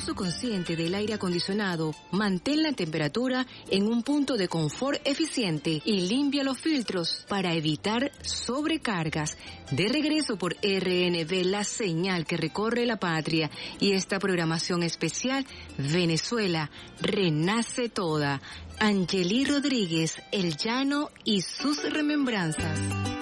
uso consciente del aire acondicionado, mantén la temperatura en un punto de confort eficiente y limpia los filtros para evitar sobrecargas. De regreso por RNB, la señal que recorre la patria, y esta programación especial, Venezuela renace toda. Angely Rodríguez, El Llano y sus remembranzas.